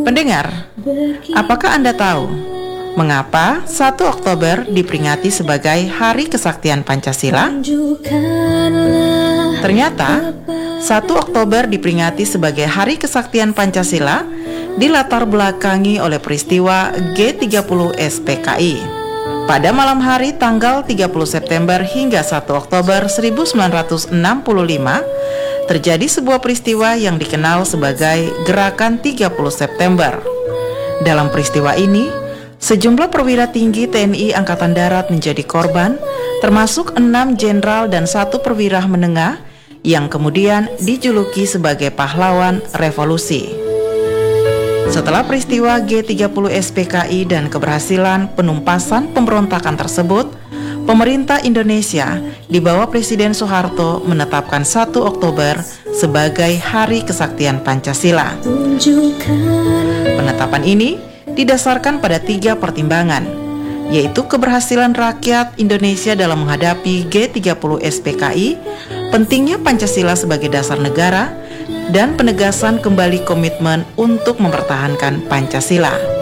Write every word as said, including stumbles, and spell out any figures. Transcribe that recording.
Pendengar, apakah Anda tahu mengapa satu Oktober diperingati sebagai Hari Kesaktian Pancasila? Ternyata, satu Oktober diperingati sebagai Hari Kesaktian Pancasila dilatar belakangi oleh peristiwa G tiga puluh S P K I. Pada malam hari tanggal tiga puluh September hingga satu Oktober seribu sembilan ratus enam puluh lima, terjadi sebuah peristiwa yang dikenal sebagai Gerakan tiga puluh September. Dalam peristiwa ini, sejumlah perwira tinggi T N I Angkatan Darat menjadi korban, termasuk enam jenderal dan satu perwira menengah yang kemudian dijuluki sebagai pahlawan revolusi. Setelah peristiwa G tiga puluh S P K I dan keberhasilan penumpasan pemberontakan tersebut, pemerintah Indonesia di bawah Presiden Soeharto menetapkan satu Oktober sebagai Hari Kesaktian Pancasila. Penetapan ini didasarkan pada tiga pertimbangan, yaitu keberhasilan rakyat Indonesia dalam menghadapi G tiga puluh S P K I, pentingnya Pancasila sebagai dasar negara, dan penegasan kembali komitmen untuk mempertahankan Pancasila.